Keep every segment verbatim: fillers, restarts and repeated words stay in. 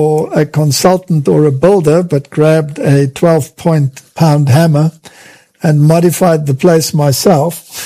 or a consultant or a builder, but grabbed a twelve point pound hammer and modified the place myself,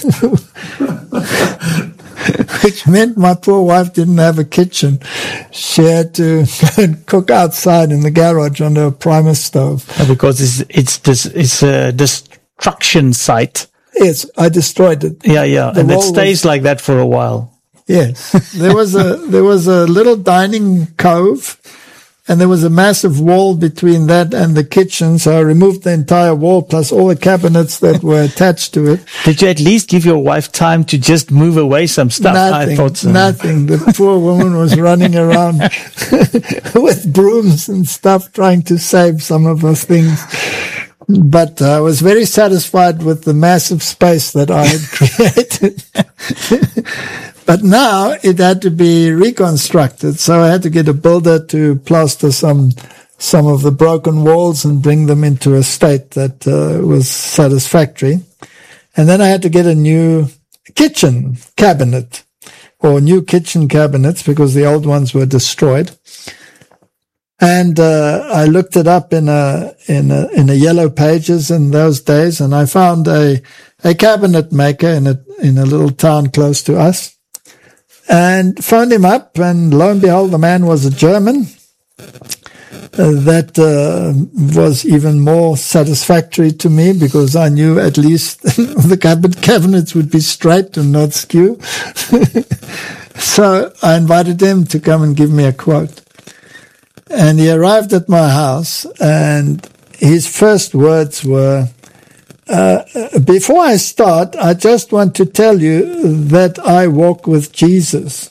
which meant my poor wife didn't have a kitchen. She had to go and cook outside in the garage under a Primus stove. Because it's it's this it's a destruction site. Yes, I destroyed it. Yeah, yeah, The and it wall stays was- like that for a while. Yes, there was a there was a little dining cove, and there was a massive wall between that and the kitchen. So I removed the entire wall plus all the cabinets that were attached to it. Did you at least give your wife time to just move away some stuff? Nothing, I thought so. nothing. The poor woman was running around with brooms and stuff, trying to save some of her things. But I was very satisfied with the massive space that I had created. But now it had to be reconstructed, so I had to get a builder to plaster some some of the broken walls and bring them into a state that uh, was satisfactory. And then I had to get a new kitchen cabinet, or new kitchen cabinets, because the old ones were destroyed. And uh, I looked it up in a in a in a Yellow Pages in those days, and I found a a cabinet maker in a in a little town close to us. And phoned him up, and lo and behold, the man was a German. Uh, that uh, was even more satisfactory to me, because I knew at least the cabinet cabinets would be straight and not skew. So I invited him to come and give me a quote. And he arrived at my house, and his first words were, Uh, before I start, I just want to tell you that I walk with Jesus.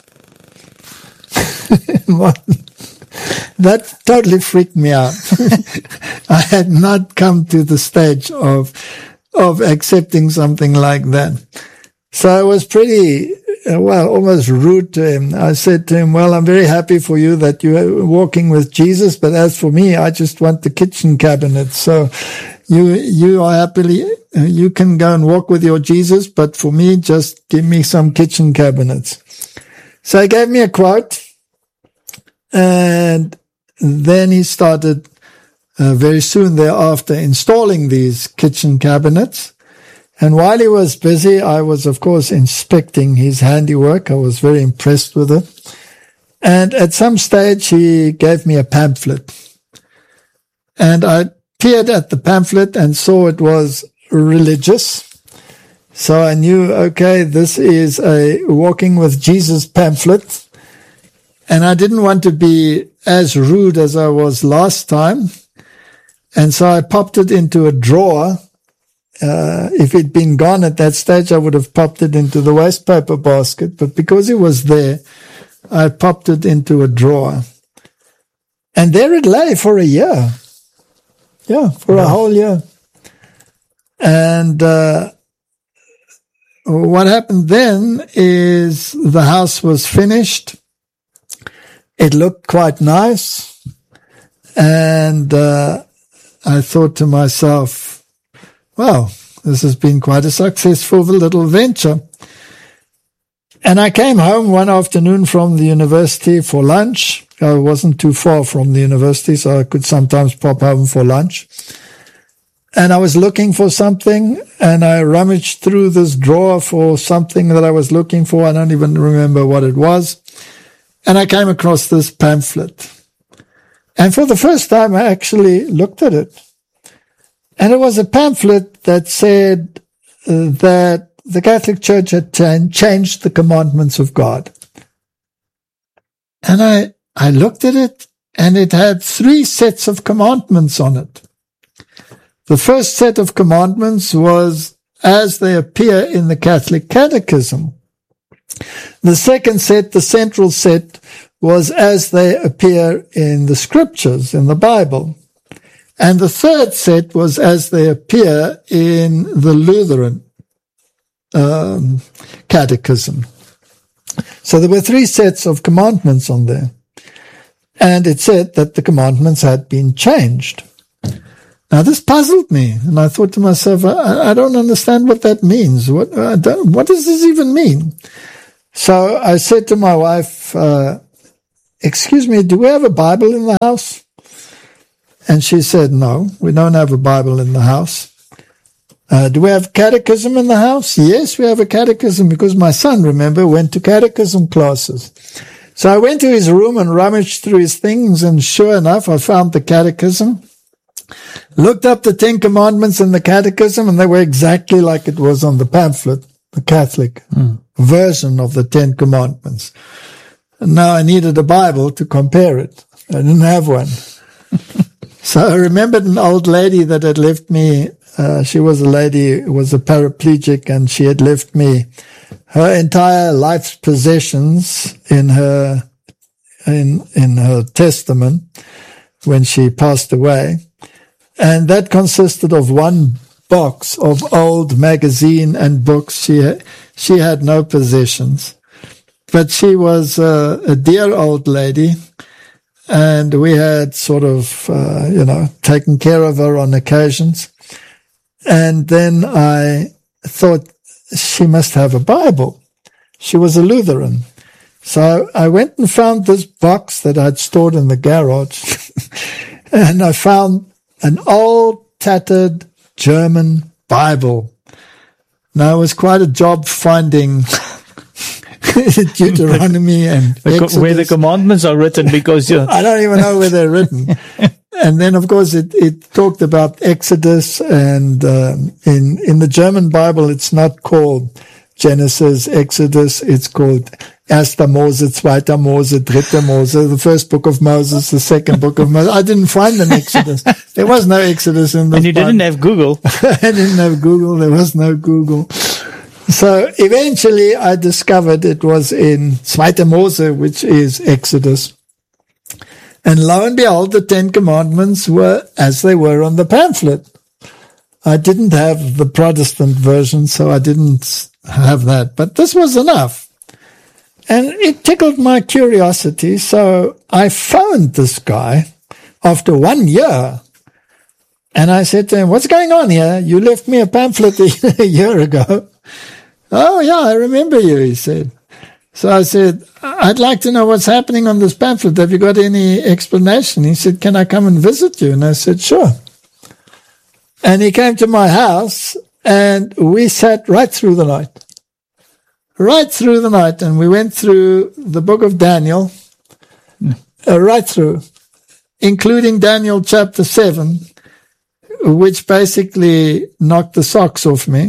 That totally freaked me out. I had not come to the stage of of accepting something like that. So I was pretty, uh, well, almost rude to him. I said to him, well, I'm very happy for you that you're walking with Jesus, but as for me, I just want the kitchen cabinet. So you you are happily, uh, you can go and walk with your Jesus, but for me, just give me some kitchen cabinets. So he gave me a quote, and then he started uh, very soon thereafter installing these kitchen cabinets. And while he was busy, I was, of course, inspecting his handiwork. I was very impressed with it. And at some stage, he gave me a pamphlet. And I peered at the pamphlet and saw it was religious. So I knew, okay, this is a Walking with Jesus pamphlet. And I didn't want to be as rude as I was last time. And so I popped it into a drawer. Uh, if it'd been gone at that stage, I would have popped it into the waste paper basket. But because it was there, I popped it into a drawer. And there it lay for a year. Yeah, for a whole year. And uh, what happened then is the house was finished. It looked quite nice. And uh, I thought to myself, wow, this has been quite a successful little venture. And I came home one afternoon from the university for lunch. I wasn't too far from the university, so I could sometimes pop home for lunch. And I was looking for something, and I rummaged through this drawer for something that I was looking for. I don't even remember what it was. And I came across this pamphlet. And for the first time, I actually looked at it. And it was a pamphlet that said uh, that the Catholic Church had ch- changed the commandments of God. And I, I looked at it, and it had three sets of commandments on it. The first set of commandments was as they appear in the Catholic Catechism. The second set, the central set, was as they appear in the Scriptures, in the Bible. And the third set was as they appear in the Lutheran um, Catechism. So there were three sets of commandments on there. And it said that the commandments had been changed. Now, this puzzled me, and I thought to myself, I, I don't understand what that means. What, I don't, what does this even mean? So I said to my wife, uh, excuse me, do we have a Bible in the house? And she said, no, we don't have a Bible in the house. Uh, do we have catechism in the house? Yes, we have a catechism, because my son, remember, went to catechism classes. So I went to his room and rummaged through his things, and sure enough, I found the catechism, looked up the Ten Commandments in the catechism, and they were exactly like it was on the pamphlet, the Catholic mm. version of the Ten Commandments. And now I needed a Bible to compare it. I didn't have one. So I remembered an old lady that had left me. Uh, she was a lady who was a paraplegic, and she had left me her entire life's possessions in her in in her testament when she passed away. And that consisted of one box of old magazine and books. She she had no possessions, but she was uh, a dear old lady, and we had sort of uh, you know taken care of her on occasions. And then I thought she must have a Bible. She was a Lutheran. So I went and found this box that I'd stored in the garage, and I found an old, tattered German Bible. Now, it was quite a job finding Deuteronomy and Exodus. Where the commandments are written, because you're I don't even know where they're written. And then, of course, it, it talked about Exodus, and um, in in the German Bible, it's not called Genesis, Exodus. It's called Erster Mose, Zweiter Mose, Dritter Mose, the first book of Moses, the second book of Moses. I didn't find an Exodus. There was no Exodus in this And you Bible. didn't have Google. I didn't have Google. There was no Google. So eventually I discovered it was in Zweiter Mose, which is Exodus. And lo and behold, the Ten Commandments were as they were on the pamphlet. I didn't have the Protestant version, so I didn't have that. But this was enough. And it tickled my curiosity, so I phoned this guy after one year. And I said to him, what's going on here? You left me a pamphlet a year ago. Oh, yeah, I remember you, he said. So I said, I'd like to know what's happening on this pamphlet. Have you got any explanation? He said, can I come and visit you? And I said, sure. And he came to my house, and we sat right through the night. Right through the night. And we went through the book of Daniel, uh, right through, including Daniel chapter seven, which basically knocked the socks off me.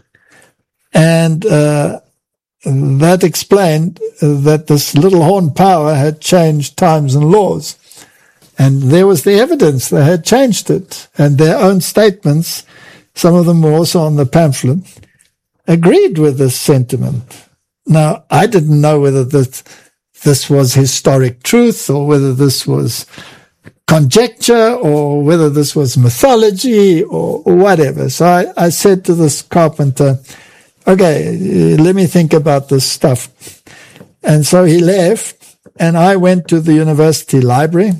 And uh that explained that this little horn power had changed times and laws. And there was the evidence. They had changed it. And their own statements, some of them were also on the pamphlet, agreed with this sentiment. Now, I didn't know whether this, this was historic truth, or whether this was conjecture, or whether this was mythology, or, or whatever. So I, I said to this carpenter, okay, let me think about this stuff. And so he left, and I went to the university library,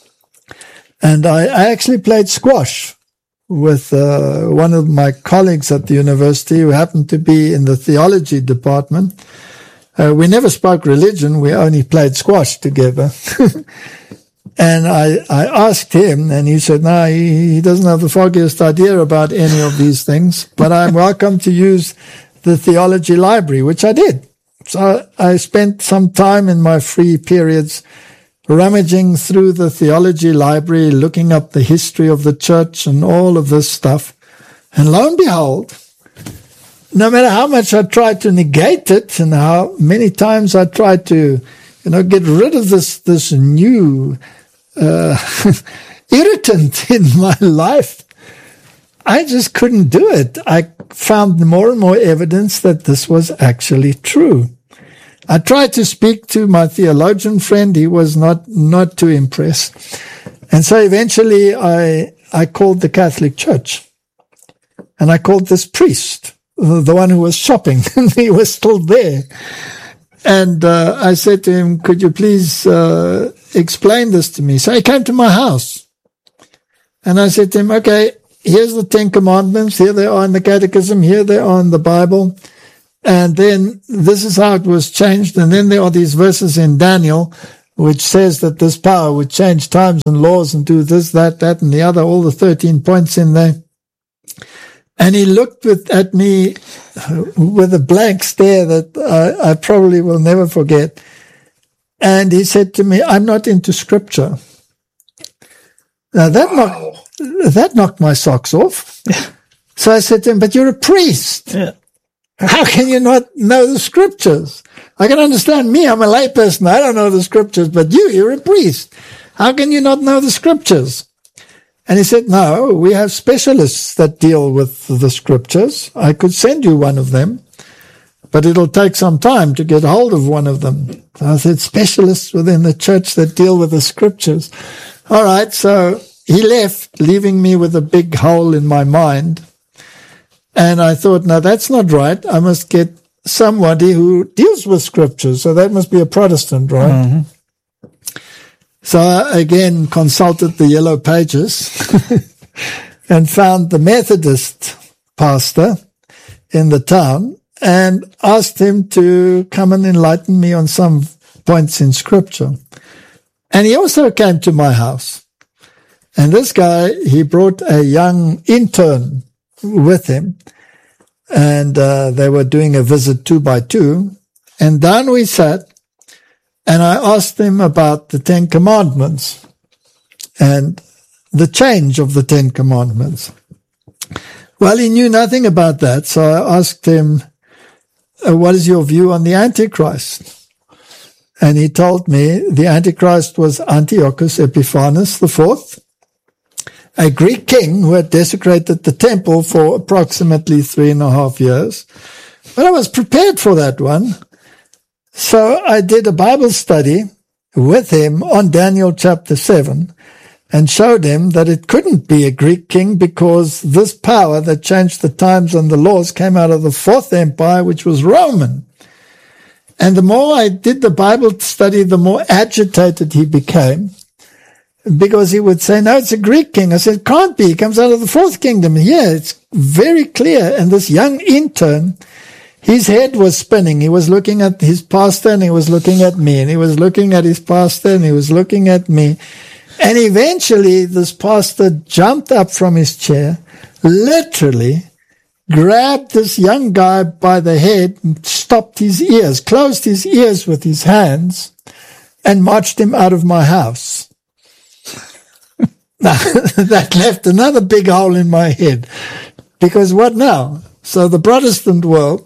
and I, I actually played squash with uh, one of my colleagues at the university who happened to be in the theology department. Uh, we never spoke religion. We only played squash together. And I, I asked him, and he said, no, he, he doesn't have the foggiest idea about any of these things, but I'm welcome to use the theology library, which I did. So I spent some time in my free periods rummaging through the theology library, looking up the history of the church and all of this stuff. And lo and behold, no matter how much I tried to negate it, and how many times I tried to, you know, get rid of this, this new uh, irritant in my life, I just couldn't do it. I found more and more evidence that this was actually true. I tried to speak to my theologian friend. He was not, not too impressed. And so eventually I, I called the Catholic Church, and I called this priest, the one who was shopping, and he was still there. And uh, I said to him, could you please uh, explain this to me? So he came to my house, and I said to him, okay, here's the Ten Commandments. Here they are in the Catechism. Here they are in the Bible. And then this is how it was changed. And then there are these verses in Daniel which says that this power would change times and laws and do this, that, that, and the other, all the thirteen points in there. And he looked with, at me with a blank stare that I, I probably will never forget. And he said to me, I'm not into scripture. Now that, wow. knocked, that knocked my socks off. So I said to him, but you're a priest. Yeah. How can you not know the scriptures? I can understand me. I'm a layperson. I don't know the scriptures, but you, you're a priest. How can you not know the scriptures? And he said, no, we have specialists that deal with the scriptures. I could send you one of them, but it'll take some time to get hold of one of them. So I said, specialists within the church that deal with the scriptures. All right. So he left, leaving me with a big hole in my mind. And I thought, no, that's not right. I must get somebody who deals with scriptures. So that must be a Protestant, right? Mm-hmm. So I again consulted the yellow pages and found the Methodist pastor in the town and asked him to come and enlighten me on some points in scripture. And he also came to my house. And this guy, he brought a young intern with him. And uh, they were doing a visit two by two. And down we sat. And I asked him about the Ten Commandments and the change of the Ten Commandments. Well, he knew nothing about that, so I asked him, what is your view on the Antichrist? And he told me the Antichrist was Antiochus Epiphanes the Fourth, a Greek king who had desecrated the temple for approximately three and a half years. But I was prepared for that one. So I did a Bible study with him on Daniel chapter seven and showed him that it couldn't be a Greek king because this power that changed the times and the laws came out of the Fourth Empire, which was Roman. And the more I did the Bible study, the more agitated he became because he would say, no, it's a Greek king. I said, it can't be. It comes out of the Fourth Kingdom. Yeah, it's very clear. And this young intern, his head was spinning. He was looking at his pastor and he was looking at me and he was looking at his pastor and he was looking at me. And eventually this pastor jumped up from his chair, literally grabbed this young guy by the head and stopped his ears, closed his ears with his hands and marched him out of my house. Now, that left another big hole in my head because what now? So the Protestant world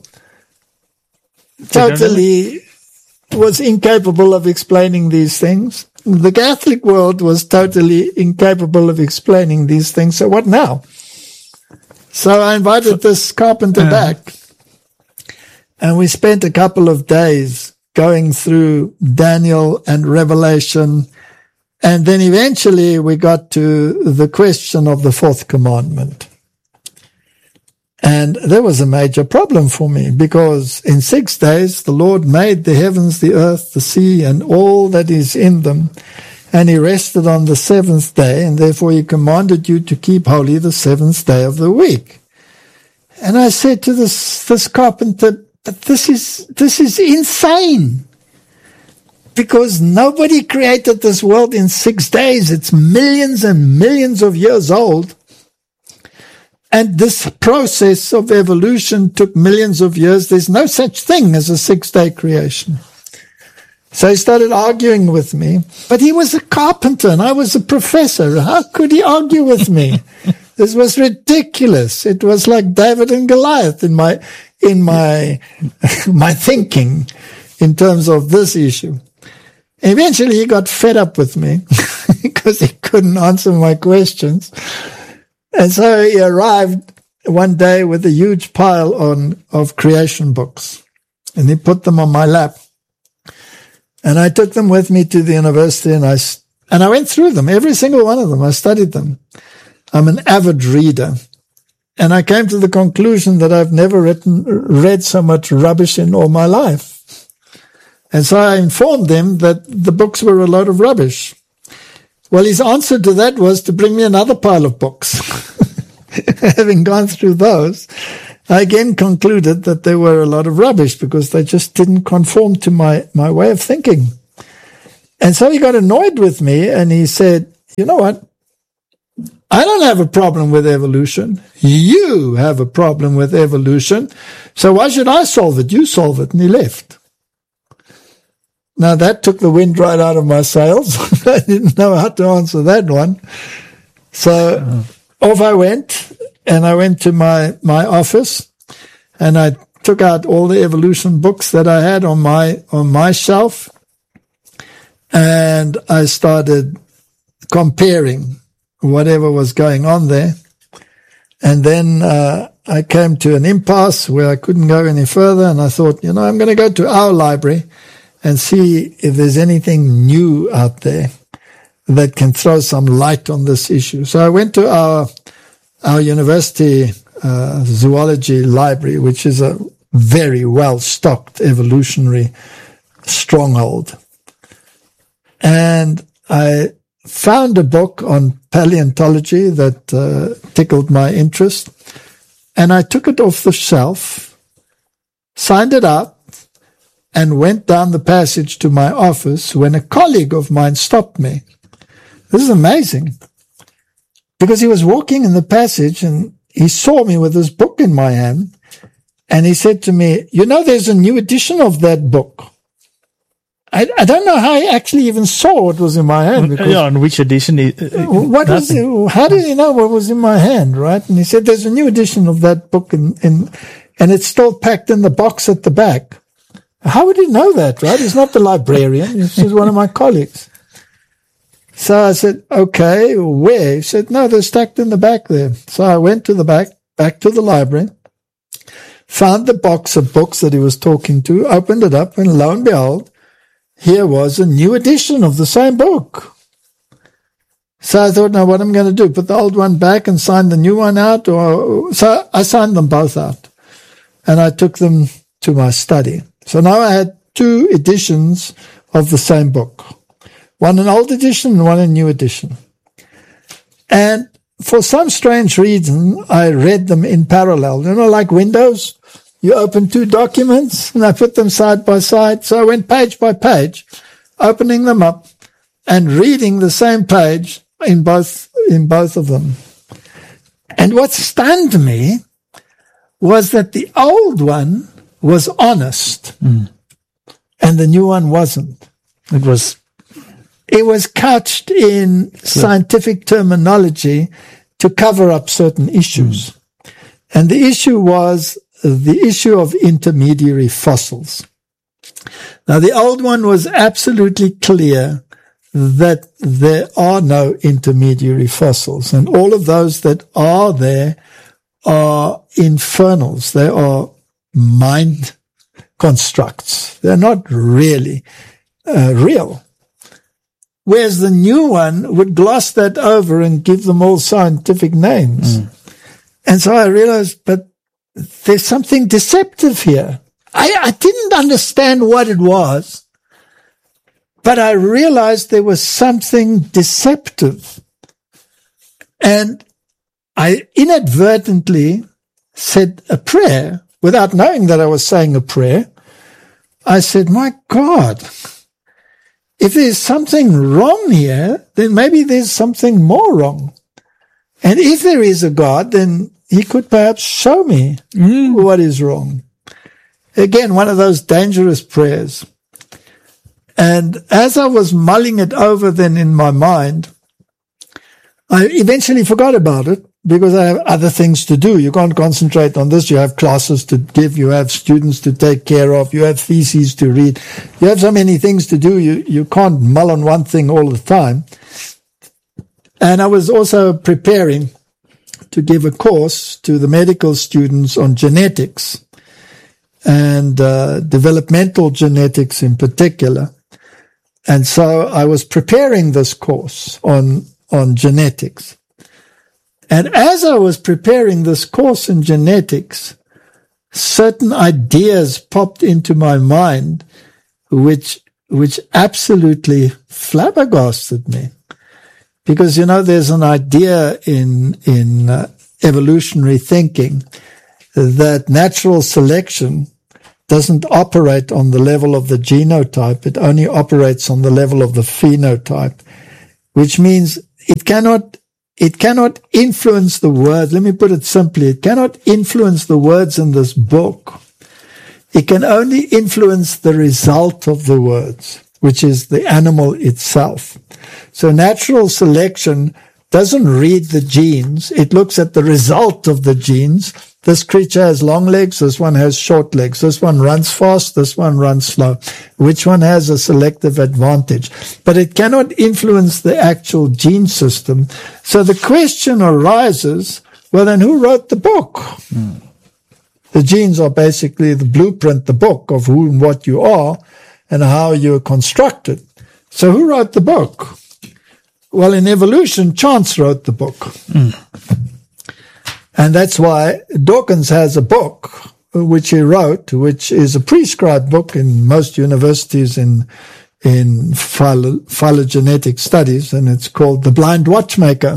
totally was incapable of explaining these things. The Catholic world was totally incapable of explaining these things. So what now? So I invited this carpenter back, and we spent a couple of days going through Daniel and Revelation, and then eventually we got to the question of the fourth commandment. And there was a major problem for me because in six days the Lord made the heavens, the earth, the sea, and all that is in them. And he rested on the seventh day, and therefore he commanded you to keep holy the seventh day of the week. And I said to this, this carpenter, but this is, this is insane. Because nobody created this world in six days. It's millions and millions of years old. And this process of evolution took millions of years. There's no such thing as a six-day creation. So he started arguing with me. But he was a carpenter and I was a professor. How could he argue with me? This was ridiculous. It was like David and Goliath in my, in my, my thinking in terms of this issue. Eventually he got fed up with me because he couldn't answer my questions. And so he arrived one day with a huge pile on of creation books, and he put them on my lap. And I took them with me to the university, and I and I went through them, every single one of them. I studied them. I'm an avid reader, and I came to the conclusion that I've never written read so much rubbish in all my life. And so I informed them that the books were a load of rubbish. Well, his answer to that was to bring me another pile of books. Having gone through those, I again concluded that they were a lot of rubbish because they just didn't conform to my, my way of thinking. And so he got annoyed with me and he said, you know what? I don't have a problem with evolution. You have a problem with evolution. So why should I solve it? You solve it. And he left. Now that took the wind right out of my sails. I didn't know how to answer that one. So uh-huh. off I went, and I went to my, my office, and I took out all the evolution books that I had on my, on my shelf, and I started comparing whatever was going on there. And then uh, I came to an impasse where I couldn't go any further, and I thought, you know, I'm going to go to our library and see if there's anything new out there that can throw some light on this issue. So I went to our our university uh, zoology library, which is a very well-stocked evolutionary stronghold. And I found a book on paleontology that uh, tickled my interest, and I took it off the shelf, signed it up, and went down the passage to my office when a colleague of mine stopped me. This is amazing, because he was walking in the passage and he saw me with this book in my hand, and he said to me, you know, there's a new edition of that book. I, I don't know how he actually even saw what was in my hand. Because yeah, on which edition? Is, uh, what was it, how did he know what was in my hand, right? And he said, there's a new edition of that book, in, in, and it's still packed in the box at the back. How would he know that, right? He's not the librarian. He's just one of my colleagues. So I said, okay, where? He said, no, they're stacked in the back there. So I went to the back, back to the library, found the box of books that he was talking to, opened it up, and lo and behold, here was a new edition of the same book. So I thought, now what am I going to do? Put the old one back and sign the new one out? Or so I signed them both out, and I took them to my study. So now I had two editions of the same book, one an old edition and one a new edition. And for some strange reason, I read them in parallel. You know, like Windows, you open two documents and I put them side by side. So I went page by page, opening them up and reading the same page in both, in both of them. And what stunned me was that the old one was honest, mm. and the new one wasn't. It was, it was couched in scientific terminology to cover up certain issues. Mm. And the issue was the issue of intermediary fossils. Now, the old one was absolutely clear that there are no intermediary fossils, and all of those that are there are infernals. They are mind constructs. They're not really uh, real. Whereas the new one would gloss that over and give them all scientific names. Mm. And so I realized, but there's something deceptive here. I, I didn't understand what it was, but I realized there was something deceptive. And I inadvertently said a prayer without knowing that I was saying a prayer. I said, my God, if there's something wrong here, then maybe there's something more wrong. And if there is a God, then he could perhaps show me mm. what is wrong. Again, one of those dangerous prayers. And as I was mulling it over then in my mind, I eventually forgot about it because I have other things to do. You can't concentrate on this. You have classes to give. You have students to take care of. You have theses to read. You have so many things to do. You, you can't mull on one thing all the time. And I was also preparing to give a course to the medical students on genetics and uh, developmental genetics in particular. And so I was preparing this course on, on genetics. And as I was preparing this course in genetics, certain ideas popped into my mind, which, which absolutely flabbergasted me. Because, you know, there's an idea in, in uh, evolutionary thinking that natural selection doesn't operate on the level of the genotype. It only operates on the level of the phenotype, which means it cannot, it cannot influence the word. Let me put it simply. It cannot influence the words in this book. It can only influence the result of the words, which is the animal itself. So natural selection doesn't read the genes. It looks at the result of the genes. This creature has long legs. This one has short legs. This one runs fast. This one runs slow. Which one has a selective advantage? But it cannot influence the actual gene system. So the question arises, well, then who wrote the book? Mm. The genes are basically the blueprint, the book of who and what you are and how you're constructed. So who wrote the book? Well, in evolution, chance wrote the book. Mm. And that's why Dawkins has a book which he wrote, which is a prescribed book in most universities in in philo, phylogenetic studies, and it's called The Blind Watchmaker.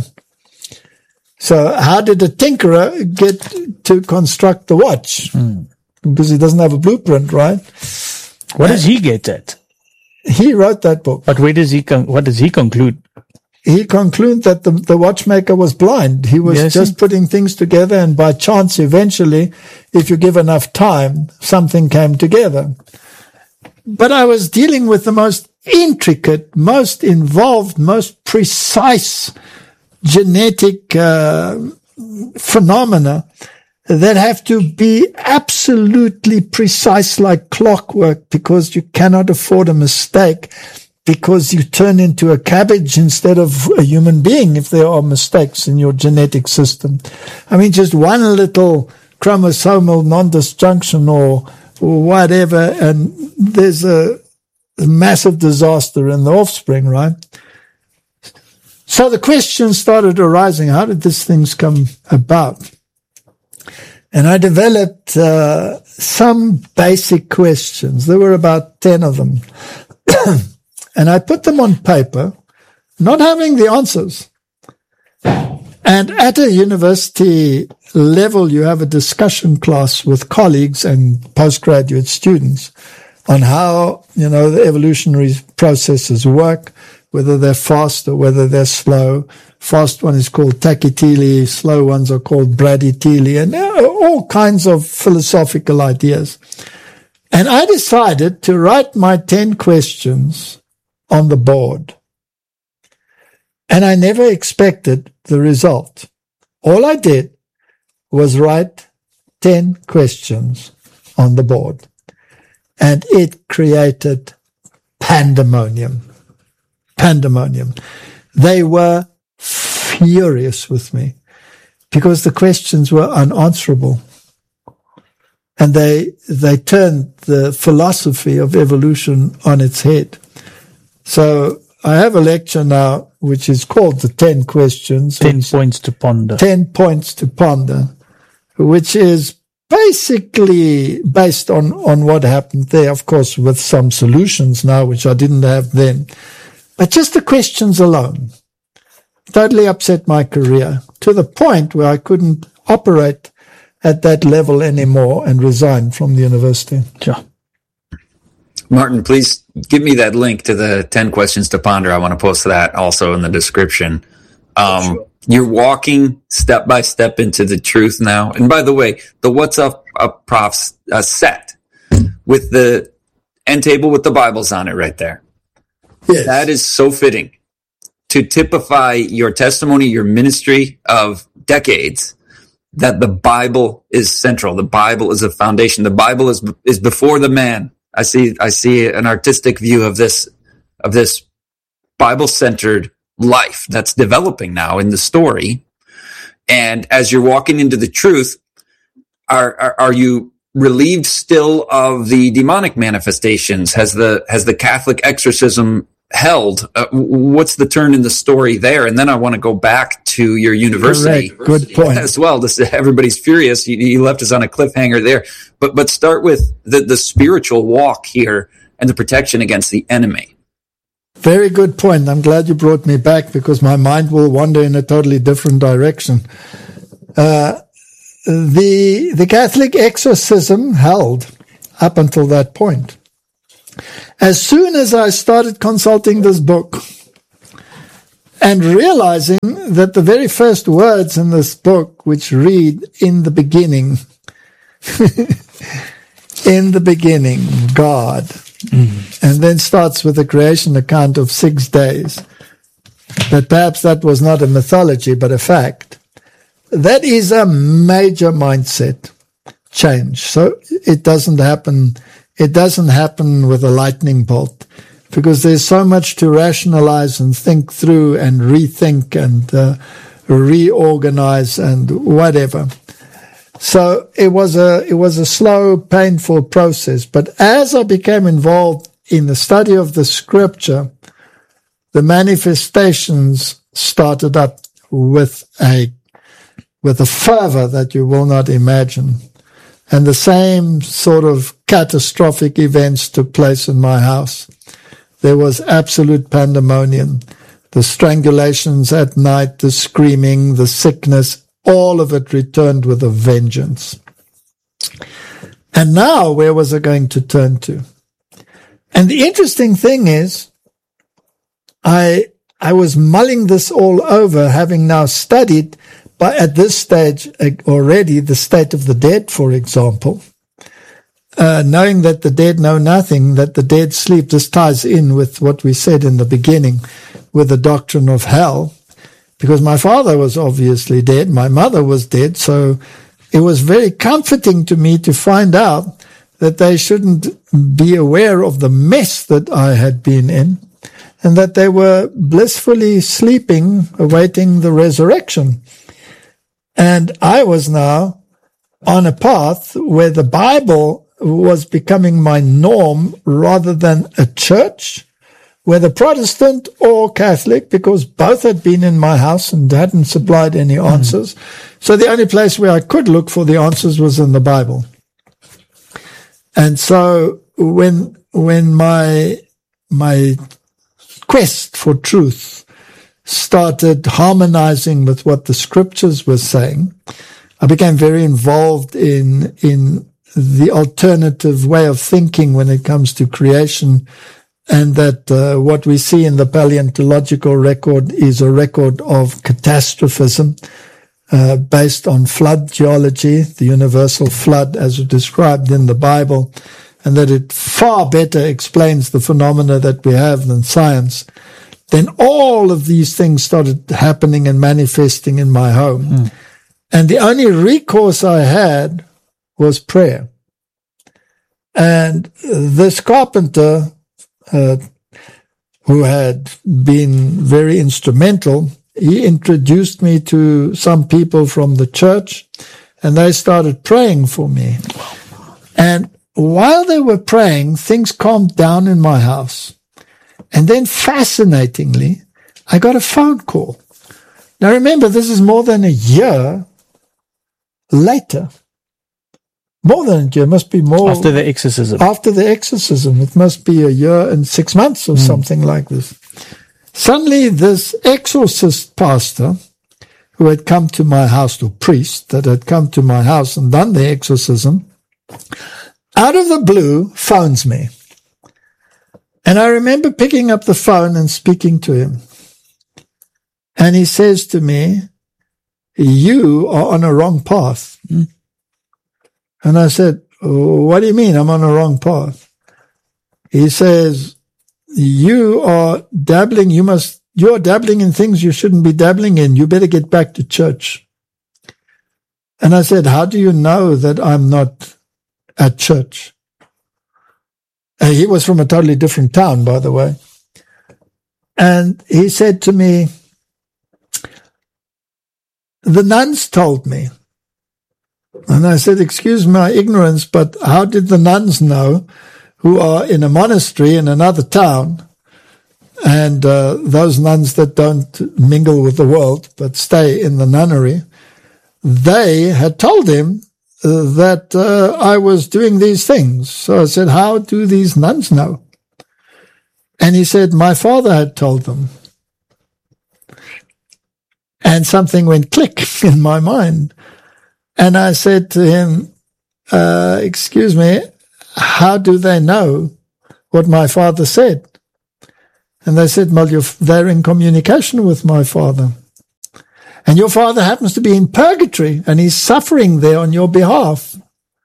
So how did a tinkerer get to construct the watch? Mm. Because he doesn't have a blueprint, right? What does he get at? He wrote that book. But where does he con- what does he conclude? He concluded that the, the watchmaker was blind. He was yes, just he? putting things together, and by chance, eventually, if you give enough time, something came together. But I was dealing with the most intricate, most involved, most precise genetic uh, phenomena that have to be absolutely precise like clockwork, because you cannot afford a mistake, because you turn into a cabbage instead of a human being if there are mistakes in your genetic system. I mean, just one little chromosomal non-disjunction or, or whatever, and there's a, a massive disaster in the offspring, right? So the questions started arising. How did these things come about? And I developed uh, some basic questions. There were about ten of them. And I put them on paper, not having the answers. And at a university level, you have a discussion class with colleagues and postgraduate students on how, you know, the evolutionary processes work, whether they're fast or whether they're slow. Fast one is called tachytele, slow ones are called bradytele, and there are all kinds of philosophical ideas. And I decided to write my ten questions on the board. And I never expected the result. All I did was write ten questions on the board. And it created pandemonium. Pandemonium. They were furious with me because the questions were unanswerable. And they, they turned the philosophy of evolution on its head. So I have a lecture now which is called the ten questions. Ten points to ponder. Ten points to ponder, which is basically based on, on what happened there, of course, with some solutions now, which I didn't have then. But just the questions alone totally upset my career to the point where I couldn't operate at that level anymore and resigned from the university. Sure. Martin, please give me that link to the ten questions to ponder. I want to post that also in the description. Um, sure. You're walking step by step into the truth now. And by the way, the What's Up, Up Profs uh, set with the end table with the Bibles on it right there. Yes. That is so fitting to typify your testimony, your ministry of decades, that the Bible is central. The Bible is a foundation. The Bible is is before the man. I see I see an artistic view of this of this Bible-centered life that's developing now in the story. And as you're walking into the truth, are are, are you relieved still of the demonic manifestations? Has the has the Catholic exorcism held? Uh, what's the turn in the story there? And then I want to go back to your university. Correct. Good point. As well. This, everybody's furious. You, you left us on a cliffhanger there. But but start with the, the spiritual walk here and the protection against the enemy. Very good point. I'm glad you brought me back because my mind will wander in a totally different direction. Uh, the the Catholic exorcism held. up until that point. As soon as I started consulting this book and realizing that the very first words in this book, which read, in the beginning, in the beginning, God, mm. and then starts with the creation account of six days, that perhaps that was not a mythology, but a fact. That is a major mindset change. So it doesn't happen, it doesn't happen with a lightning bolt, because there's so much to rationalize and think through and rethink and uh, reorganize and whatever. So it was a, it was a slow, painful process. But as I became involved in the study of the scripture, the manifestations started up with a, with a fervor that you will not imagine. And the same sort of catastrophic events took place in my house. There was absolute pandemonium. The strangulations at night, the screaming, the sickness, all of it returned with a vengeance. And now, where was I going to turn to? And the interesting thing is, I I was mulling this all over, having now studied, but at this stage already, the state of the dead, for example, uh, knowing that the dead know nothing, that the dead sleep. This ties in with what we said in the beginning with the doctrine of hell, because my father was obviously dead, my mother was dead, so it was very comforting to me to find out that they shouldn't be aware of the mess that I had been in, and that they were blissfully sleeping, awaiting the resurrection. And I was now on a path where the Bible was becoming my norm rather than a church, whether Protestant or Catholic, because both had been in my house and hadn't supplied any answers. Mm. So the only place where I could look for the answers was in the Bible. And so when when my my quest for truth started harmonizing with what the scriptures were saying, I became very involved in in the alternative way of thinking when it comes to creation, and that uh, what we see in the paleontological record is a record of catastrophism uh, based on flood geology, the universal flood as described in the Bible, and that it far better explains the phenomena that we have than science. Then all of these things started happening and manifesting in my home. Mm. And the only recourse I had was prayer. And this carpenter, uh, who had been very instrumental, he introduced me to some people from the church, and they started praying for me. And while they were praying, things calmed down in my house. And then, fascinatingly, I got a phone call. Now remember, this is more than a year later. More than a year, must be more. After the exorcism. After the exorcism. It must be a year and six months or mm. something like this. Suddenly, this exorcist pastor who had come to my house, or priest that had come to my house and done the exorcism, out of the blue, phones me. And I remember picking up the phone and speaking to him. And he says to me, "You are on a wrong path." Mm. And I said, "What do you mean I'm on a wrong path?" He says, "You are dabbling, you must, you're dabbling in things you shouldn't be dabbling in. You better get back to church." And I said, "How do you know that I'm not at church?" Uh, he was from a totally different town, by the way. And he said to me, "The nuns told me." And I said, "Excuse my ignorance, but how did the nuns know, who are in a monastery in another town, and uh, those nuns that don't mingle with the world but stay in the nunnery, they had told him uh, that uh, I was doing these things." So I said, "How do these nuns know?" And he said, "My father had told them." And something went click in my mind. And I said to him, uh, "Excuse me, how do they know what my father said? And they said, well, you're, they're in communication with my father. And your father happens to be in purgatory, and he's suffering there on your behalf.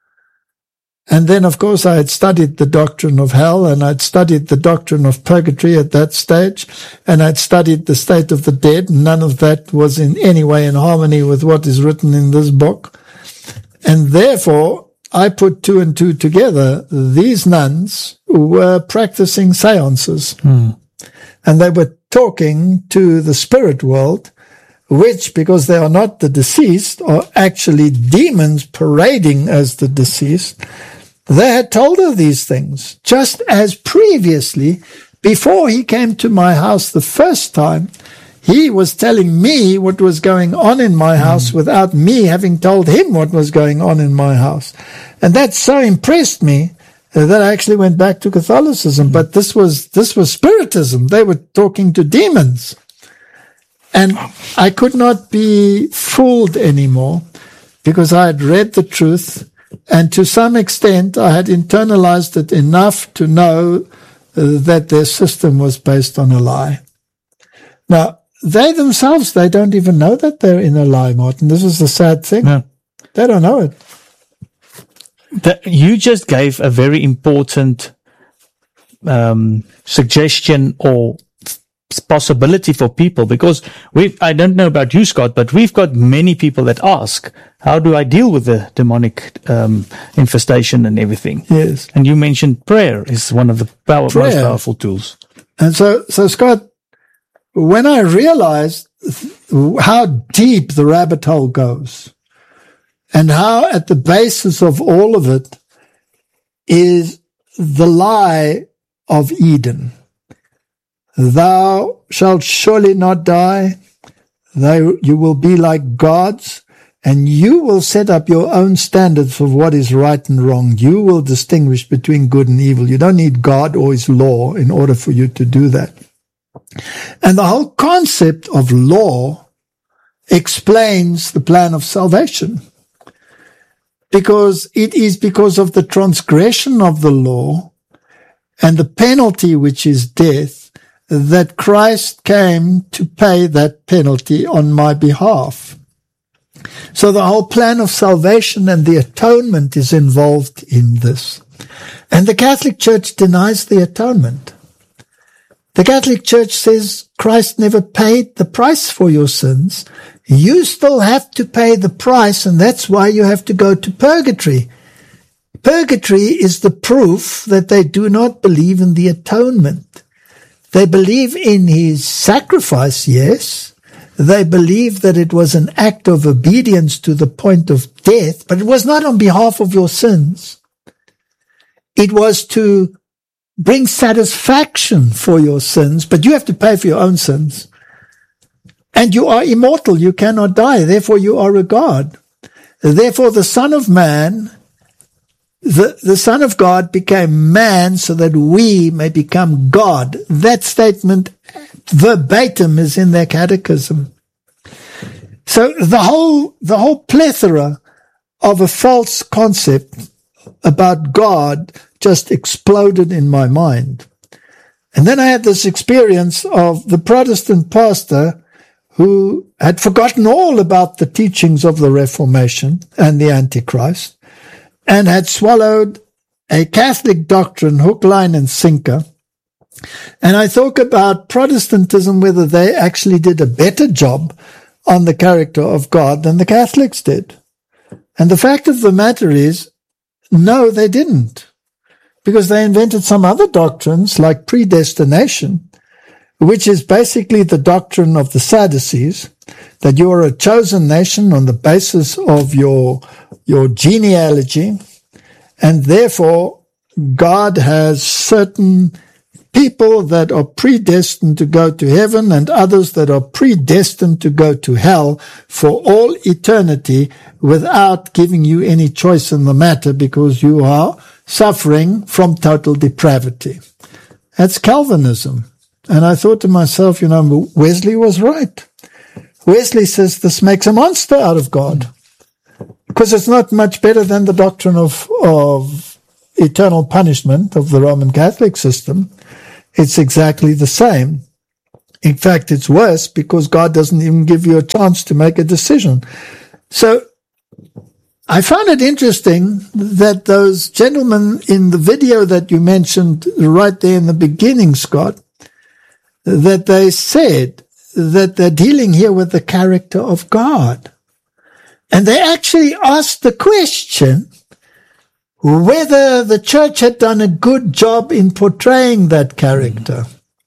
And then, of course, I had studied the doctrine of hell, and I'd studied the doctrine of purgatory at that stage, and I'd studied the state of the dead. None of that was in any way in harmony with what is written in this book. And therefore, I put two and two together. These nuns were practicing seances. Hmm. And they were talking to the spirit world, which, because they are not the deceased, are actually demons parading as the deceased. They had told her these things, just as previously, before he came to my house the first time, he was telling me what was going on in my house mm. without me having told him what was going on in my house. And that so impressed me that I actually went back to Catholicism. But this was this was Spiritism. They were talking to demons. And I could not be fooled anymore because I had read the truth, and to some extent I had internalized it enough to know uh, that their system was based on a lie. Now, they themselves, they don't even know that they're in a lie, Martin. This is the sad thing. No. They don't know it. The, you just gave a very important um, suggestion or possibility for people, because we I don't know about you, Scott, but we've got many people that ask, how do I deal with the demonic um, infestation and everything? Yes. And you mentioned prayer is one of the power, most powerful tools. And so, so Scott, when I realized how deep the rabbit hole goes, and how at the basis of all of it is the lie of Eden. Thou shalt surely not die. Thou, you will be like gods, and you will set up your own standards for what is right and wrong. You will distinguish between good and evil. You don't need God or his law in order for you to do that. And the whole concept of law explains the plan of salvation. Because it is because of the transgression of the law and the penalty, which is death, that Christ came to pay that penalty on my behalf. So the whole plan of salvation and the atonement is involved in this. And the Catholic Church denies the atonement. The Catholic Church says Christ never paid the price for your sins. You still have to pay the price, and that's why you have to go to purgatory. Purgatory is the proof that they do not believe in the atonement. They believe in his sacrifice, yes. They believe that it was an act of obedience to the point of death, but it was not on behalf of your sins. It was to bring satisfaction for your sins, but you have to pay for your own sins. And you are immortal, you cannot die, therefore you are a God. Therefore the Son of Man, the, the Son of God became man so that we may become God. That statement verbatim is in their catechism. So the whole, the whole plethora of a false concept about God just exploded in my mind. And then I had this experience of the Protestant pastor who had forgotten all about the teachings of the Reformation and the Antichrist, and had swallowed a Catholic doctrine, hook, line, and sinker. And I thought about Protestantism, whether they actually did a better job on the character of God than the Catholics did. And the fact of the matter is, no, they didn't. Because they invented some other doctrines like predestination, which is basically the doctrine of the Sadducees, that you are a chosen nation on the basis of your, your genealogy, and therefore God has certain people that are predestined to go to heaven and others that are predestined to go to hell for all eternity without giving you any choice in the matter because you are suffering from total depravity. That's Calvinism. And I thought to myself, you know, Wesley was right. Wesley says this makes a monster out of God because it's not much better than the doctrine of, of eternal punishment of the Roman Catholic system, it's exactly the same. In fact, it's worse because God doesn't even give you a chance to make a decision. So I found it interesting that those gentlemen in the video that you mentioned right there in the beginning, Scott, that they said that they're dealing here with the character of God. And they actually asked the question whether the church had done a good job in portraying that character.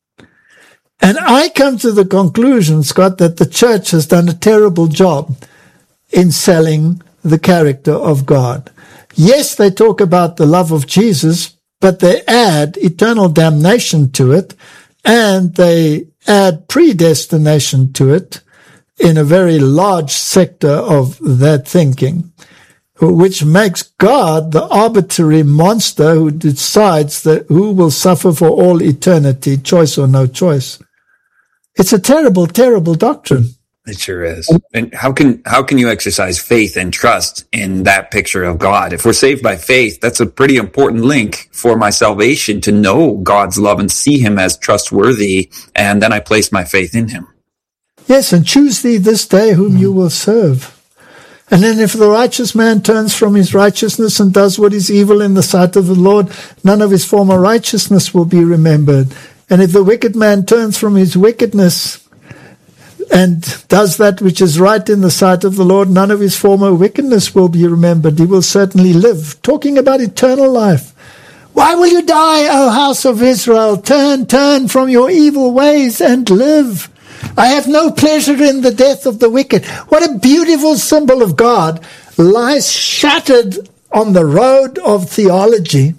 And I come to the conclusion, Scott, that the church has done a terrible job in selling the character of God. Yes, they talk about the love of Jesus, but they add eternal damnation to it, and they add predestination to it in a very large sector of that thinking, which makes God the arbitrary monster who decides that who will suffer for all eternity, choice or no choice. It's a terrible, terrible doctrine. It sure is. And how can how can you exercise faith and trust in that picture of God? If we're saved by faith, that's a pretty important link for my salvation, to know God's love and see him as trustworthy, and then I place my faith in him. Yes, and choose thee this day whom you will serve. And then if the righteous man turns from his righteousness and does what is evil in the sight of the Lord, none of his former righteousness will be remembered. And if the wicked man turns from his wickedness and does that which is right in the sight of the Lord, none of his former wickedness will be remembered. He will certainly live. Talking about eternal life. Why will you die, O house of Israel? Turn, turn from your evil ways and live. I have no pleasure in the death of the wicked. What a beautiful symbol of God lies shattered on the road of theology,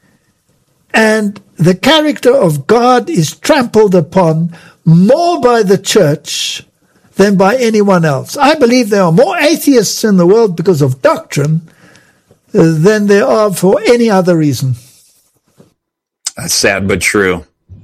and the character of God is trampled upon more by the church than by anyone else. I believe there are more atheists in the world because of doctrine than there are for any other reason. That's sad but true.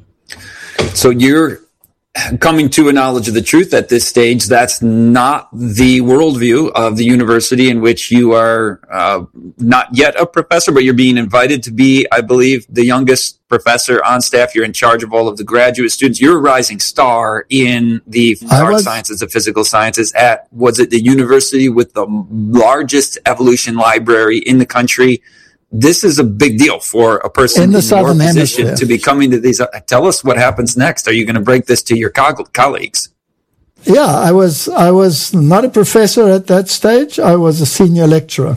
So you're coming to a knowledge of the truth at this stage. That's not the worldview of the university in which you are uh, not yet a professor, but you're being invited to be, I believe, the youngest professor on staff. You're in charge of all of the graduate students. You're a rising star in the art sciences, the physical sciences at, was it the university with the largest evolution library in the country? This is a big deal for a person in, the in Southern your position Hemisphere to be coming to these. Uh, tell us what happens next. Are you going to break this to your co- colleagues? Yeah, I was, I was not a professor at that stage. I was a senior lecturer.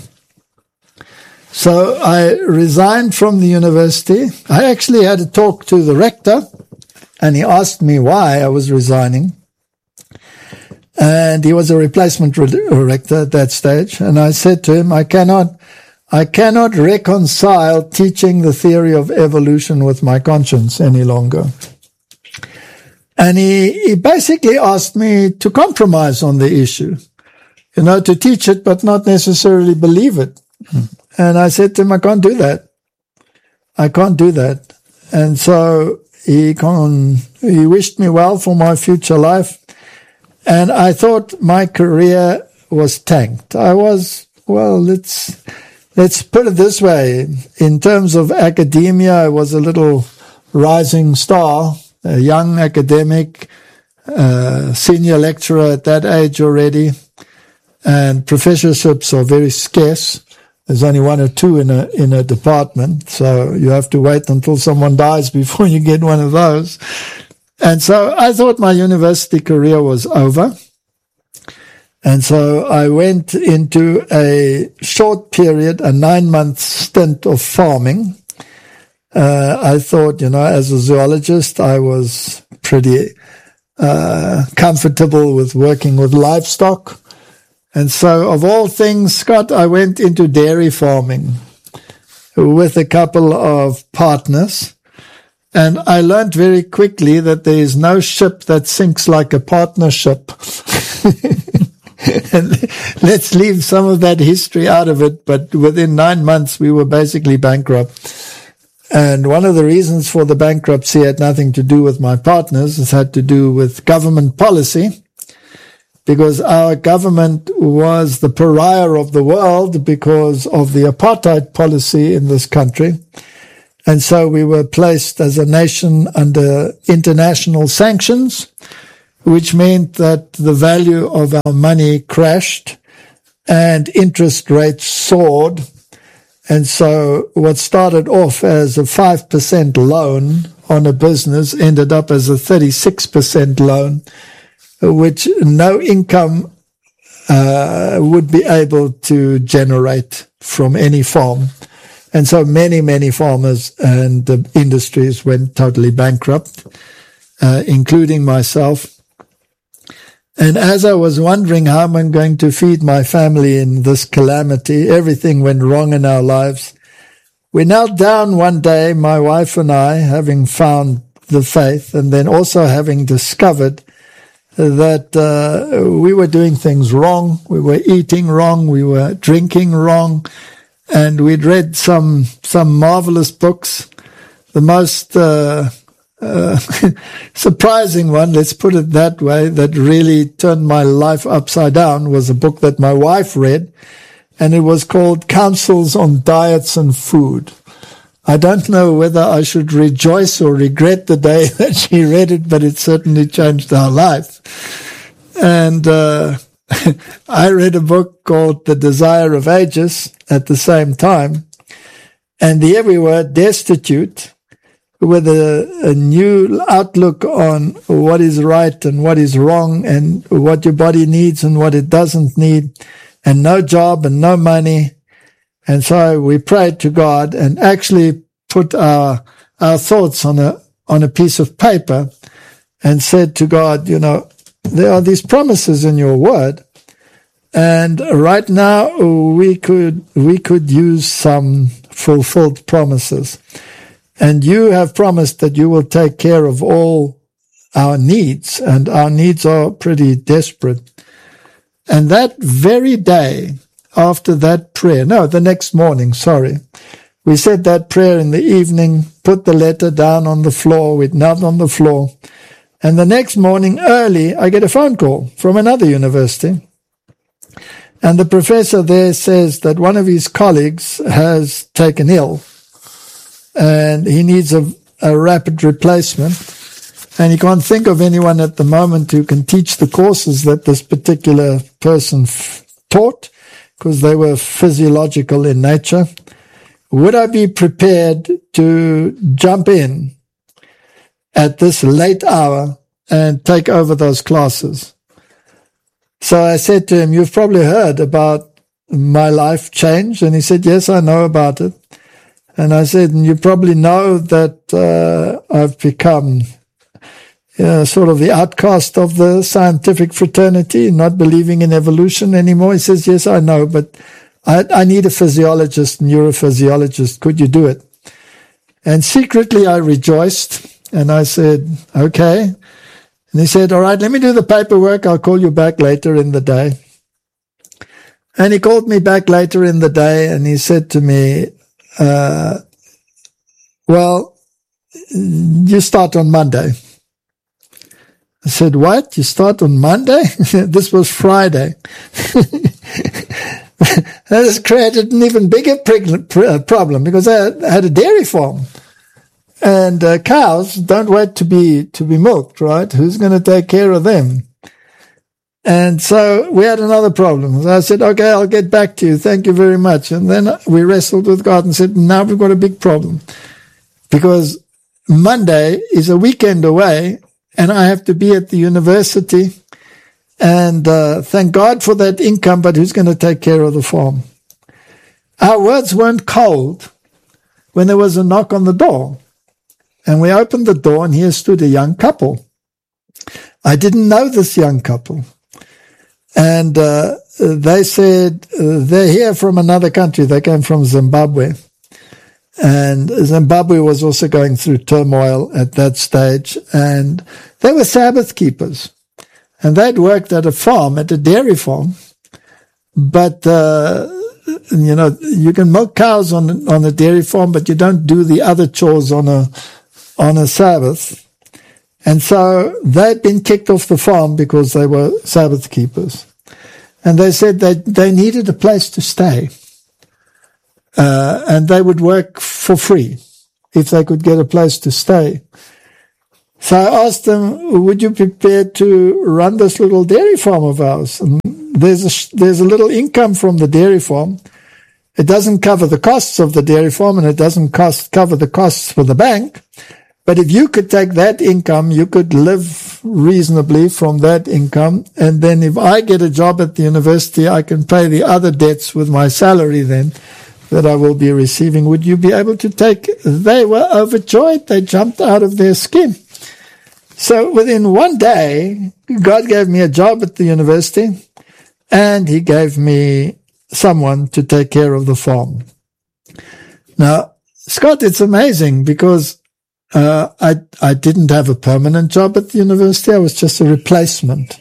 So I resigned from the university. I actually had a talk to the rector, and he asked me why I was resigning. And he was a replacement re- rector at that stage. And I said to him, I cannot... I cannot reconcile teaching the theory of evolution with my conscience any longer. And he, he basically asked me to compromise on the issue, you know, to teach it, but not necessarily believe it. And I said to him, I can't do that. I can't do that. And so he, con- he wished me well for my future life. And I thought my career was tanked. I was, well, let's... Let's put it this way. In terms of academia, I was a little rising star, a young academic, uh, senior lecturer at that age already, and professorships are very scarce. There's only one or two in a in a department, so you have to wait until someone dies before you get one of those. And so I thought my university career was over. And so I went into a short period, a nine-month stint of farming. Uh, I thought, you know, as a zoologist, I was pretty uh, comfortable with working with livestock. And so, of all things, Scott, I went into dairy farming with a couple of partners. And I learned very quickly that there is no ship that sinks like a partnership. And let's leave some of that history out of it, but within nine months we were basically bankrupt. And one of the reasons for the bankruptcy had nothing to do with my partners. It had to do with government policy. because our government was the pariah of the world because of the apartheid policy in this country. And so we were placed as a nation under international sanctions, which meant that the value of our money crashed and interest rates soared. And so what started off as a five percent loan on a business ended up as a thirty-six percent loan, which no income uh, would be able to generate from any farm. And so many, many farmers and uh, industries went totally bankrupt, uh, including myself. And as I was wondering how am I going to feed my family in this calamity, everything went wrong in our lives. We knelt down one day, my wife and I, having found the faith and then also having discovered that uh, we were doing things wrong. We were eating wrong. We were drinking wrong. And we'd read some some marvelous books. The most uh, uh, surprising one, let's put it that way, that really turned my life upside down was a book that my wife read, and it was called Counsels on Diets and Food. I don't know whether I should rejoice or regret the day that she read it, but it certainly changed our life. And uh, I read a book called The Desire of Ages at the same time, and here we were destitute with a, a new outlook on what is right and what is wrong and what your body needs and what it doesn't need, and no job and no money. And so we prayed to God and actually put our our thoughts on a on a piece of paper and said to God, you know, there are these promises in your word, and right now we could we could use some fulfilled promises. And you have promised that you will take care of all our needs, and our needs are pretty desperate. And that very day, after that prayer, no, the next morning, sorry, we said that prayer in the evening, put the letter down on the floor, we'd knelt on the floor, and the next morning early, I get a phone call from another university. And the professor there says that one of his colleagues has taken ill, and he needs a, a rapid replacement. And he can't think of anyone at the moment who can teach the courses that this particular person f- taught, because they were physiological in nature. Would I be prepared to jump in at this late hour and take over those classes? So I said to him, you've probably heard about my life change. And he said, yes, I know about it. And I said, and you probably know that uh, I've become uh, sort of the outcast of the scientific fraternity, not believing in evolution anymore. He says, yes, I know, but I, I need a physiologist, neurophysiologist. Could you do it? And secretly I rejoiced, and I said, okay. And he said, all right, let me do the paperwork. I'll call you back later in the day. And he called me back later in the day, and he said to me, Uh, well, you start on Monday. I said, what? You start on Monday? This was Friday. That has created an even bigger problem because I had a dairy farm. And uh, cows don't wait to be to be milked, right? Who's going to take care of them? And so we had another problem. So I said, okay, I'll get back to you. Thank you very much. And then we wrestled with God and said, now we've got a big problem because Monday is a weekend away and I have to be at the university. And uh, thank God for that income, but who's going to take care of the farm? Our words weren't cold when there was a knock on the door. And we opened the door and here stood a young couple. I didn't know this young couple. And uh, they said uh, they're here from another country. They came from Zimbabwe. And Zimbabwe was also going through turmoil at that stage. And they were Sabbath keepers. And they'd worked at a farm, at a dairy farm. But, uh, you know, you can milk cows on, on a dairy farm, but you don't do the other chores on a, on a Sabbath. And so they'd been kicked off the farm because they were Sabbath keepers. And they said that they needed a place to stay. Uh, and they would work for free if they could get a place to stay. So I asked them, would you be prepared to run this little dairy farm of ours? And there's a, there's a little income from the dairy farm. It doesn't cover the costs of the dairy farm, and it doesn't cost, cover the costs for the bank. But if you could take that income, you could live reasonably from that income. And then if I get a job at the university, I can pay the other debts with my salary then that I will be receiving. Would you be able to take? They were overjoyed. They jumped out of their skin. So within one day, God gave me a job at the university, and he gave me someone to take care of the farm. Now, Scott, it's amazing because uh, I, I didn't have a permanent job at the university. I was just a replacement.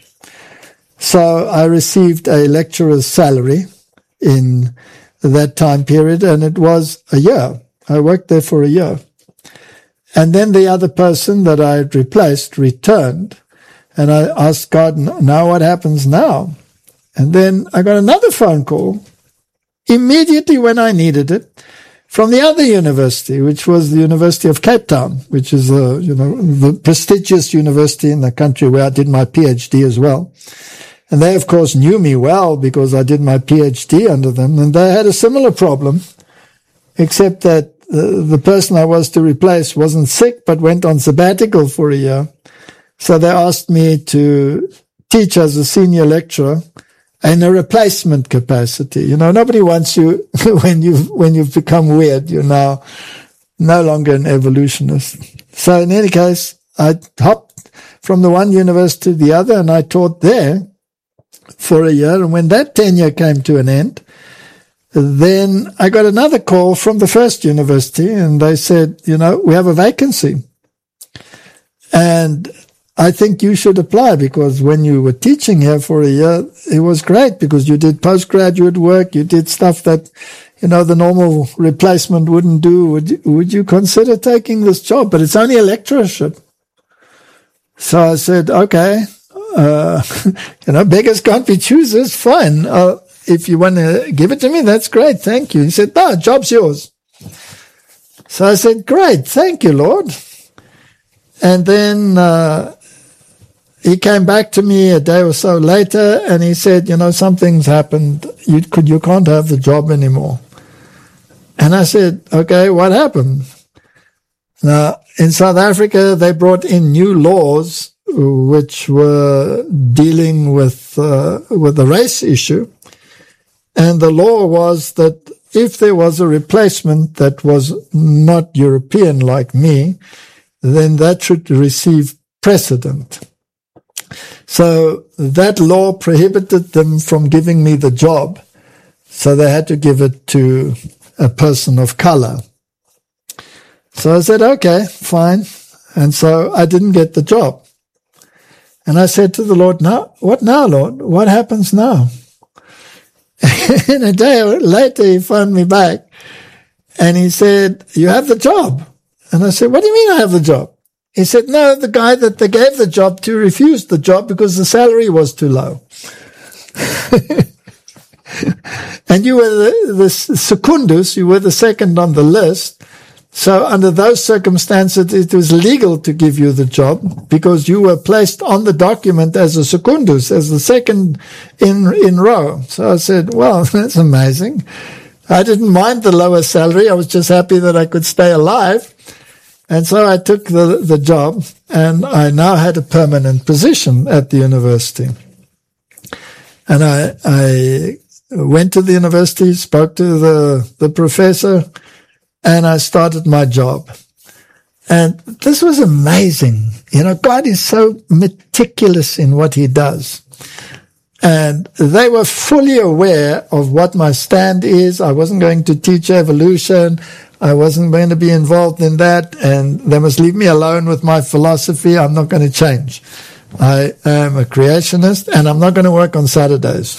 So I received a lecturer's salary in that time period, and it was a year. I worked there for a year. And then the other person that I had replaced returned, and I asked God, now what happens now? And then I got another phone call immediately when I needed it from the other university, which was the University of Cape Town, which is a, you know, the prestigious university in the country where I did my PhD as well. And they, of course, knew me well because I did my PhD under them. And they had a similar problem, except that uh, the person I was to replace wasn't sick, but went on sabbatical for a year. So they asked me to teach as a senior lecturer in a replacement capacity. You know, nobody wants you when you when you've become weird. You're now no longer an evolutionist. So in any case, I hopped from the one university to the other, and I taught there for a year. And when that tenure came to an end, then I got another call from the first university, and they said, you know, we have a vacancy, and I think you should apply, because when you were teaching here for a year, it was great because you did postgraduate work, you did stuff that, you know, the normal replacement wouldn't do. Would you, would you consider taking this job? But it's only a lecturership. So I said, okay, uh, you know, beggars can't be choosers. Fine. Uh, if you want to give it to me, that's great. Thank you. He said, no, job's yours. So I said, great. Thank you, Lord. And then, uh, he came back to me a day or so later, and he said, you know, something's happened. You could, you can't have the job anymore. And I said, okay, what happened? Now, in South Africa, they brought in new laws which were dealing with, uh, with the race issue. And the law was that if there was a replacement that was not European like me, then that should receive precedent. So that law prohibited them from giving me the job. So they had to give it to a person of color. So I said, okay, fine. And so I didn't get the job. And I said to the Lord, now, what now, Lord? What happens now? And a day later, he phoned me back and he said, you have the job. And I said, what do you mean I have the job? He said, no, the guy that they gave the job to refused the job because the salary was too low. And you were the, the secundus, you were the second on the list. So under those circumstances, it was legal to give you the job because you were placed on the document as a secundus, as the second in, in row. So I said, well, that's amazing. I didn't mind the lower salary. I was just happy that I could stay alive. And so I took the, the job, and I now had a permanent position at the university. And I, I went to the university, spoke to the, the professor, and I started my job. And this was amazing. You know, God is so meticulous in what he does. And they were fully aware of what my stand is. I wasn't going to teach evolution. I wasn't going to be involved in that, and they must leave me alone with my philosophy. I'm not going to change. I am a creationist, and I'm not going to work on Saturdays.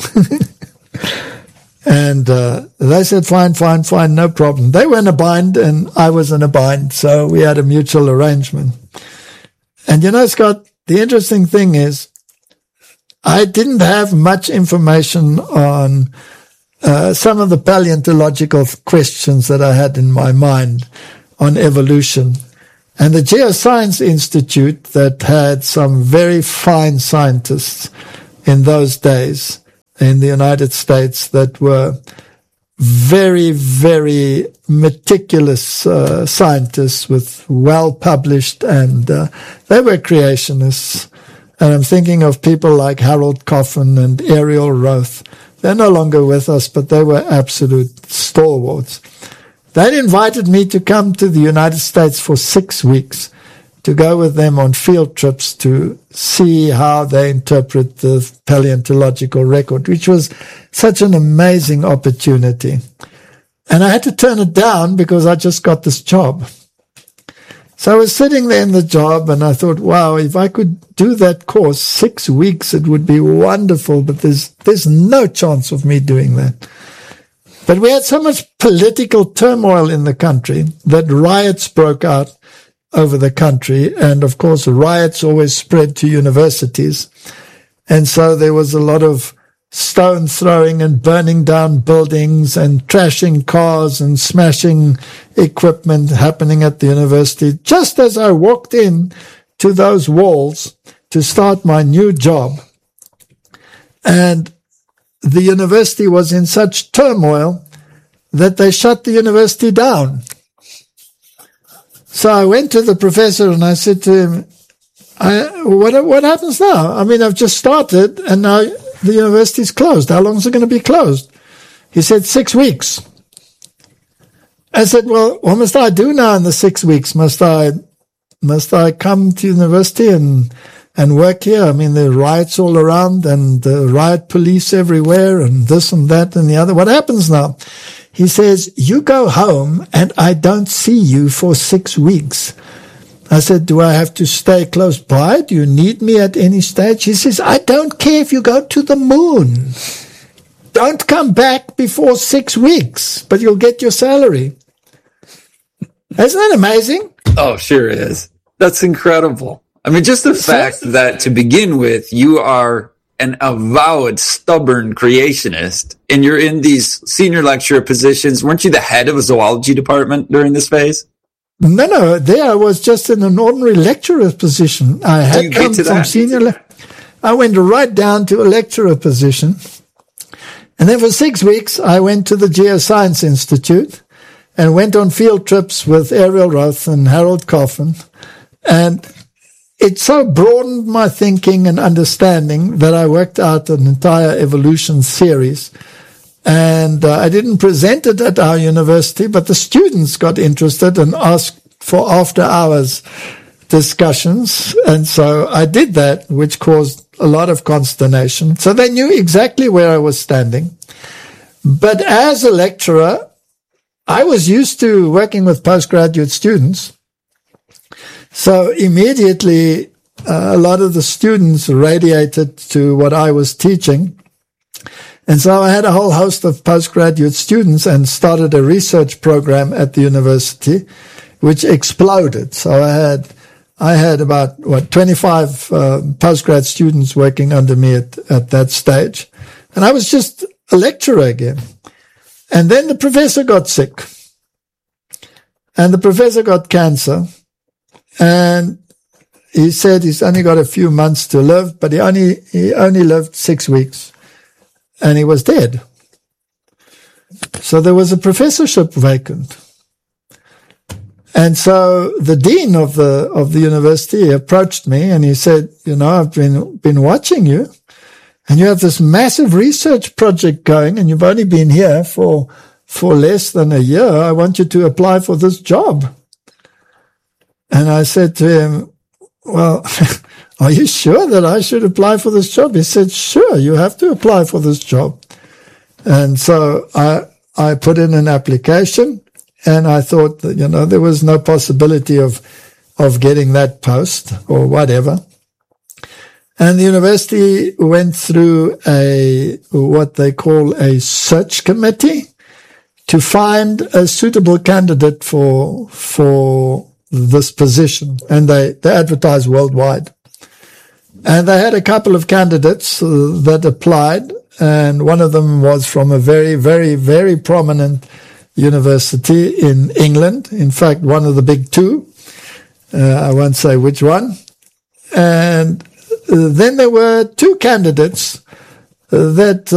And uh, they said, fine, fine, fine, no problem. They were in a bind, and I was in a bind, so we had a mutual arrangement. And you know, Scott, the interesting thing is I didn't have much information on uh, some of the paleontological questions that I had in my mind on evolution. And the Geoscience Institute, that had some very fine scientists in those days in the United States that were very, very meticulous uh, scientists with well-published, and uh, they were creationists. And I'm thinking of people like Harold Coffin and Ariel Roth. They're no longer with us, but they were absolute stalwarts. They'd invited me to come to the United States for six weeks to go with them on field trips to see how they interpret the paleontological record, which was such an amazing opportunity. And I had to turn it down because I just got this job. So I was sitting there in the job and I thought, wow, if I could do that course six weeks, it would be wonderful, but there's, there's no chance of me doing that. But we had so much political turmoil in the country that riots broke out over the country. And of course, riots always spread to universities. And so there was a lot of stone throwing and burning down buildings and trashing cars and smashing equipment happening at the university. Just as I walked in to those walls to start my new job, and the university was in such turmoil that they shut the university down. So I went to the professor and I said to him, I, what, what happens now? I mean, I've just started and now the university's closed. How long is it going to be closed? He said, six weeks. I said, well, what must I do now in the six weeks? Must I, must I come to university and, and work here? I mean, there are riots all around and the riot police everywhere and this and that and the other. What happens now? He says, you go home and I don't see you for six weeks. I said, do I have to stay close by? Do you need me at any stage? He says, I don't care if you go to the moon. Don't come back before six weeks, but you'll get your salary. Isn't that amazing? Oh, sure is. That's incredible. I mean, just the fact that to begin with, you are an avowed, stubborn creationist, and you're in these senior lecturer positions. Weren't you the head of a zoology department during this phase? No, no, there I was just in an ordinary lecturer position. I had come from senior. Le- I went right down to a lecturer position. And then for six weeks, I went to the Geoscience Institute and went on field trips with Ariel Roth and Harold Coffin. And it so broadened my thinking and understanding that I worked out an entire evolution series. And uh, I didn't present it at our university, but the students got interested and asked for after-hours discussions. And so I did that, which caused a lot of consternation. So they knew exactly where I was standing. But as a lecturer, I was used to working with postgraduate students. So immediately, uh, a lot of the students radiated to what I was teaching. And so I had a whole host of postgraduate students and started a research program at the university, which exploded. So I had, I had about, what, twenty-five uh, postgrad students working under me at, at that stage. And I was just a lecturer again. And then the professor got sick. And the professor got cancer. And he said he's only got a few months to live, but he only, he only lived six weeks. And he was dead. So there was a professorship vacant. And so the dean of the, of the university approached me and he said, you know, I've been, been watching you and you have this massive research project going and you've only been here for, for less than a year. I want you to apply for this job. And I said to him, well, are you sure that I should apply for this job? He said, sure, you have to apply for this job. And so I, I put in an application and I thought that, you know, there was no possibility of, of getting that post or whatever. And the university went through a, what they call a search committee to find a suitable candidate for, for this position, and they, they advertised worldwide. And they had a couple of candidates uh, that applied, and one of them was from a very, very, very prominent university in England. In fact, one of the big two. Uh, I won't say which one. And uh, then there were two candidates uh, that